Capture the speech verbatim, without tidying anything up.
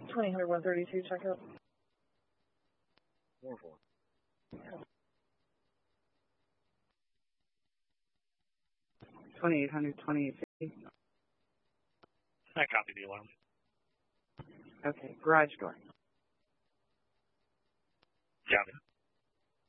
twenty hundred one thirty-two, check out. More four. twenty-eight hundred, twenty-eight fifty. I copy the alarm. Okay, garage door. Copy.